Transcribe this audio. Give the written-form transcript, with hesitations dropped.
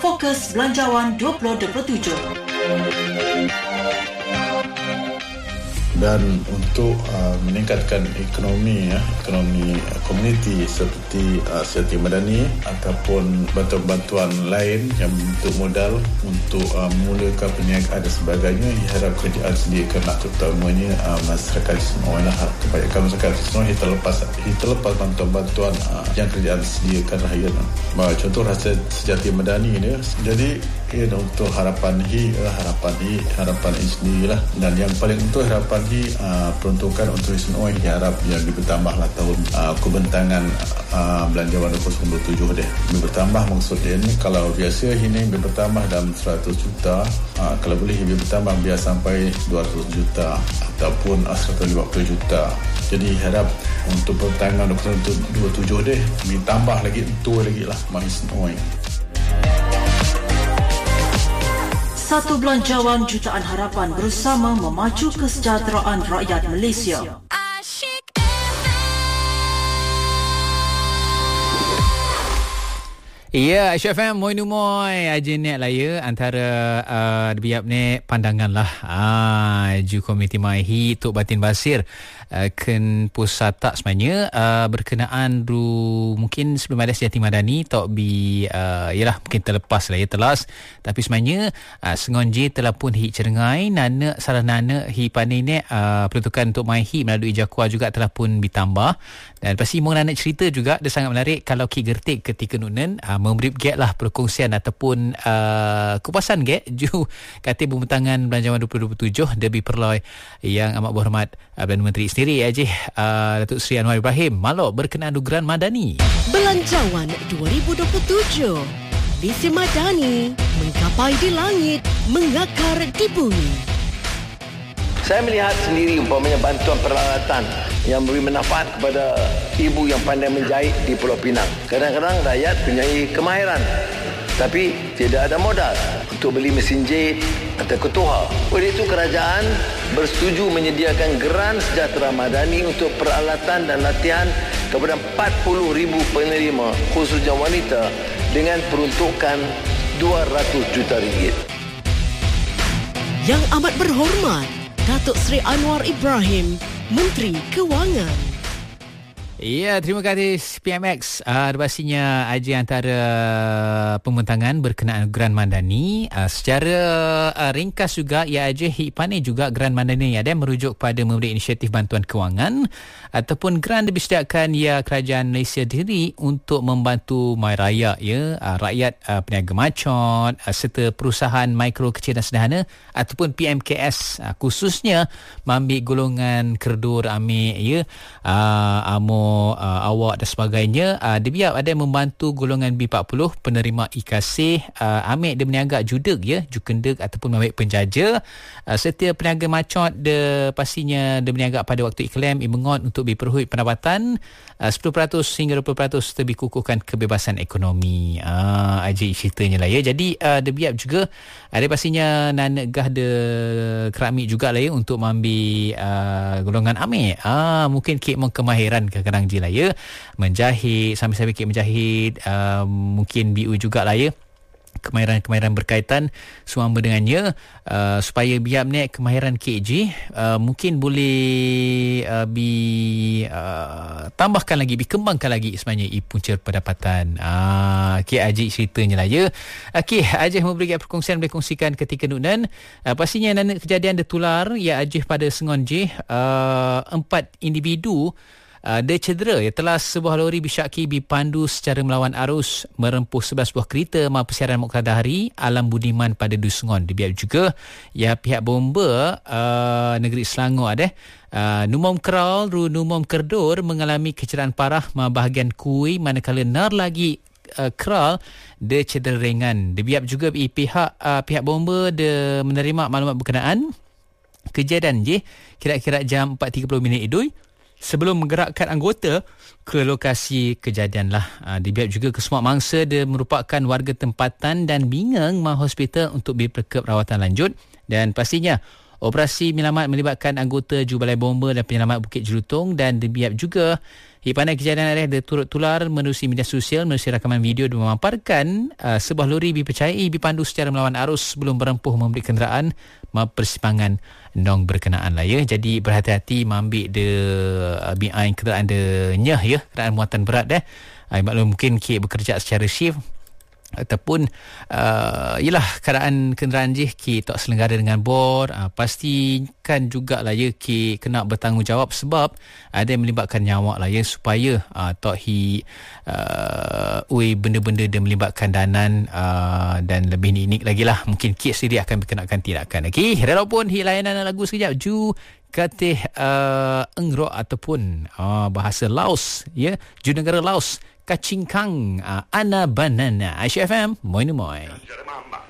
Fokus Belanjawan 2027. Dan untuk meningkatkan ekonomi komuniti seperti Setiausaha Madani ataupun bantuan-bantuan lain yang bentuk modal untuk memulakan perniagaan dan sebagainya, diharap kerajaan sediakanlah terutamanya masyarakat Islam kebanyakan masyarakat Islam terlepas bantuan-bantuan yang kerajaan sediakan rakyat. Contoh Rasa Sejahtera Madani ni, jadi untuk harapan sendirilah, dan yang paling untuk harapan peruntukan untuk Islam diharap yang bertambahlah tahun kebentangan belanjawan 2027 dia. Bertambah maksudnya ni, kalau biasa ini bertambah dalam 100 juta, kalau boleh bertambah biar sampai 200 juta ataupun 150 juta. Jadi harap untuk pertengahan 2027 dia ditambah lagi lah Islam. Satu Belanjawan Jutaan Harapan bersama memacu kesejahteraan rakyat Malaysia. Ya, Asyik FM, Moy Aja ni lah ya, antara biap ni pandangan lah Ju Komiti Maihi Tok Batin Basir Ken Pusat sebenarnya berkenaan mungkin sebelum ada Sejahtera Madani tok yalah mungkin terlepas lah ya telas, tapi sebenarnya sengonje telah pun hi cerengai nana salah nana hi pani ni peruntukan untuk Maihi melalui Jakua juga telah pun ditambah. Dan pasti mau nak cerita juga dia sangat menarik kalau ki gertik ketika nunen memberi gap lah perkongsian ataupun kupasan gap ju kata pembentangan belanjawan 2027 Debi Perloy yang amat berhormat Perdana Menteri sendiri Datuk Seri Anwar Ibrahim Malok berkenaan Geran Madani. Belanjawan 2027 Visi Madani menggapai di langit, mengakar di bumi. Saya melihat sendiri umpamanya bantuan peralatan yang memberi manfaat kepada ibu yang pandai menjahit di Pulau Pinang. Kadang-kadang rakyat punyai kemahiran tapi tidak ada modal untuk beli mesin jahit atau ketuha. Oleh itu kerajaan bersetuju menyediakan Geran Sejahtera Madani untuk peralatan dan latihan kepada 40,000 penerima khususnya wanita dengan peruntukan 200 juta ringgit. Yang amat berhormat Datuk Seri Anwar Ibrahim, Menteri Kewangan. Ya, terima kasih PMX. Pastinya aja antara pembentangan berkenaan Geran Madani. Secara ringkas juga ia aja hipane juga Geran Madani ada merujuk pada memberi inisiatif bantuan kewangan ataupun geran disediakan ya kerajaan Malaysia sendiri untuk membantu mai raya ya rakyat peniaga macot serta perusahaan mikro kecil dan sederhana ataupun PMKS khususnya mengambil golongan kerdur amik ya awak dan sebagainya. Dia biar ada membantu golongan B40 penerima ikasih ambil dia berniaga judeg ya jukendeg ataupun ambil penjaja setiap peniaga macot dia pastinya dia berniaga pada waktu iklim imengot untuk berperhut pendapatan 10% hingga 20% lebih kukuhkan kebebasan ekonomi. Aja ceritanya lah ya. Jadi dia biar juga ada pastinya nanegah de keramik juga lah ya untuk mengambil golongan ambil. Mungkin kek kemahiran kadang-kadang je lah ya menjahit sambil-sambil kek menjahit mungkin BU jugalah ya kemahiran-kemahiran berkaitan semua dengannya supaya biar ni kemahiran KJ mungkin boleh tambahkan lagi dikembangkan lagi sebenarnya punca pendapatan. Okey Haji ceritanya lah ya. Okey Haji memberi perkongsian boleh kongsikan ketika nunan pastinya nana kejadian tertular ya Haji pada Sengonje 4 individu dia cedera ya telah sebuah lori bisyaki dipandu secara melawan arus merempuh 11 buah kereta mah persiaran Mukadahari Alam Budiman pada Dusungon. Dibiar juga ya pihak bomba negeri Selangor ada Numom Kral Numom Kerdur mengalami kecederaan parah bahagian kui manakala nar lagi Kral dia cedera ringan. Dibiar juga pihak bomba dia menerima maklumat berkenaan kejadian je kira-kira jam 4.30 minit idul sebelum menggerakkan anggota ke lokasi kejadian lah. Dibiar juga kesemua mangsa dia merupakan warga tempatan dan bingung mah hospital untuk diperkep rawatan lanjut. Dan pastinya operasi menyelamat melibatkan anggota Jubalai Bomba dan Penyelamat Bukit Jelutong dan dibiar juga Pandai kejadian ada turut tular menerusi media sosial menerusi rakaman video dan memaparkan sebuah lori dipercayai dipandu secara melawan arus sebelum berempuh memberi kenderaan persimpangan nong berkenaan lah ya. Jadi berhati-hati mengambil de BI kenderaan de nyah ya, kenderaan muatan berat maklum mungkin bekerja secara shift ataupun ialah keadaan kenderaan je tak selenggara dengan bor, pastikan jugalah ya kena bertanggungjawab sebab ada yang melibatkan nyawa lah ya, supaya tak benda-benda dia melibatkan danan dan lebih unik lagi lah, mungkin sendiri akan berkenakan tindakan. Okey, walaupun layanan lagu sekejap ju katih engrok ataupun bahasa Laos ya, ju negara Laos Kacingkang Ana Banana Aisyah FM Moi.